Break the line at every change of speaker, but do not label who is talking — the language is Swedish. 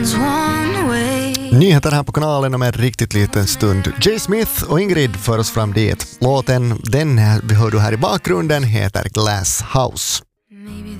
Nyheter här på kanalen om en riktigt liten stund. Jay Smith och Ingrid för oss fram dit. Låten, den vi hör du här i bakgrunden, heter Glass House.